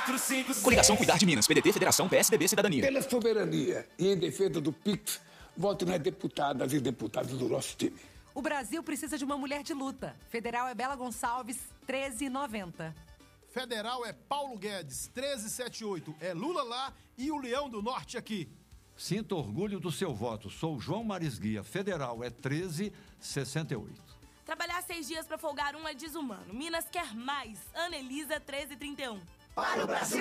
Coligação Cuidar de Minas, PDT, Federação, PSDB, Cidadania. Pela soberania e em defesa do PIX, voto nas deputadas e deputados do nosso time. O Brasil precisa de uma mulher de luta. Federal é Bela Gonçalves, 13,90. Federal é Paulo Guedes, 1378. É Lula lá e o Leão do Norte aqui. Sinta orgulho do seu voto. Sou João Marisguia. Federal é 1368. Trabalhar 6 dias para folgar um é desumano. Minas quer mais. Ana Elisa, 1331. Para o Brasil!